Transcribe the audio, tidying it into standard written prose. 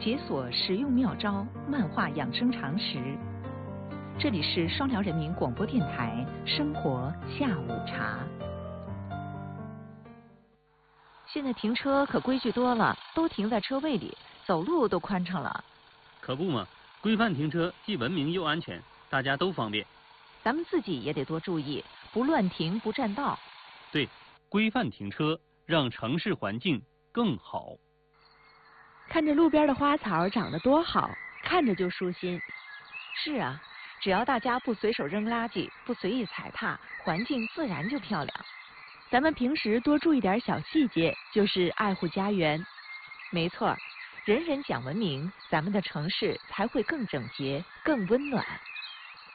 解锁实用妙招，漫画养生常识。这里是双辽人民广播电台生活下午茶。现在停车可规矩多了，都停在车位里，走路都宽敞了。 可不嘛，规范停车既文明又安全，大家都方便。 咱们自己也得多注意，不乱停，不占道。 对，规范停车，让城市环境更好。 看着路边的花草长得多好，看着就舒心。 是啊，只要大家不随手扔垃圾，不随意踩踏，环境自然就漂亮。 咱们平时多注意点小细节，就是爱护家园。 没错，人人讲文明，咱们的城市才会更整洁、更温暖。